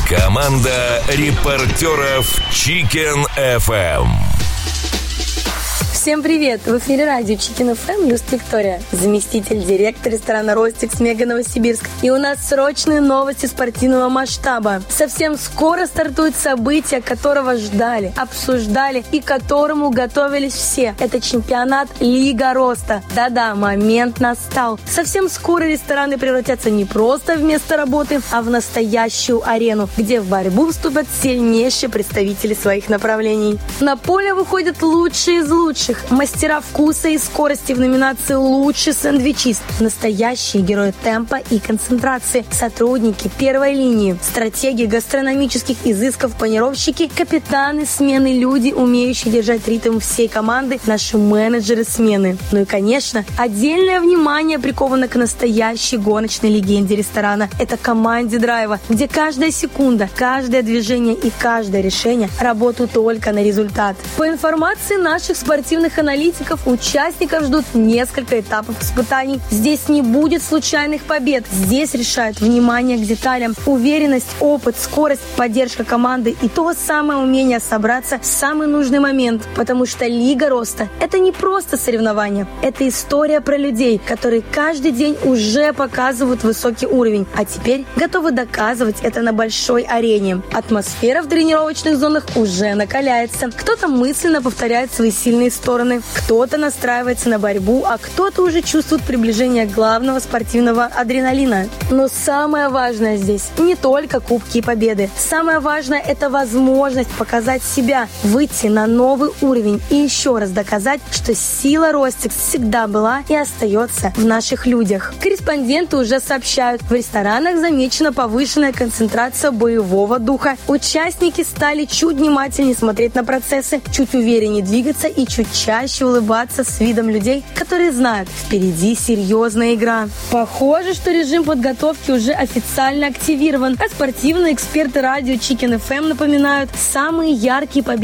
Команда репортеров Chicken FM. Всем привет! В эфире радио Chicken FM, Люст Виктория, заместитель директора ресторана «Ростикс» Мега Новосибирск. И у нас срочные новости спортивного масштаба. Совсем скоро стартует событие, которого ждали, обсуждали и к которому готовились все. Это чемпионат Лига Роста. Да-да, момент настал. Совсем скоро рестораны превратятся не просто в место работы, а в настоящую арену, где в борьбу вступят сильнейшие представители своих направлений. На поле выходят лучшие из лучших. Мастера вкуса и скорости в номинации «Лучший сэндвичист», настоящие герои темпа и концентрации, сотрудники первой линии, стратеги гастрономических изысков, планировщики, капитаны смены, люди, умеющие держать ритм всей команды, наши менеджеры смены. Ну и, конечно, отдельное внимание приковано к настоящей гоночной легенде ресторана. Это команде драйва, где каждая секунда, каждое движение и каждое решение работают только на результат. По информации наших спортивных аналитиков, участников ждут несколько этапов испытаний. Здесь не будет случайных побед. Здесь решают внимание к деталям, уверенность, опыт, скорость, поддержка команды и то самое умение собраться в самый нужный момент. Потому что Лига Роста – это не просто соревнование. Это история про людей, которые каждый день уже показывают высокий уровень, а теперь готовы доказывать это на большой арене. Атмосфера в тренировочных зонах уже накаляется. Кто-то мысленно повторяет свои сильные стороны, кто-то настраивается на борьбу, а кто-то уже чувствует приближение главного спортивного адреналина. Но самое важное здесь не только кубки и победы. Самое важное – это возможность показать себя, выйти на новый уровень и еще раз доказать, что сила Ростикс всегда была и остается в наших людях. Корреспонденты уже сообщают, в ресторанах замечена повышенная концентрация боевого духа. Участники стали чуть внимательнее смотреть на процессы, чуть увереннее двигаться и чуть чаще улыбаться с видом людей, которые знают, впереди серьезная игра. Похоже, что режим подготовки уже официально активирован, а спортивные эксперты радио Chicken FM напоминают, самые яркие победы